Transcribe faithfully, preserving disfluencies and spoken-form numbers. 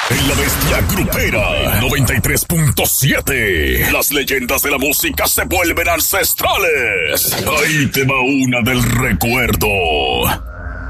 En la bestia grupera noventa y tres punto siete. Las leyendas de la música se vuelven ancestrales. Ahí te va una del recuerdo.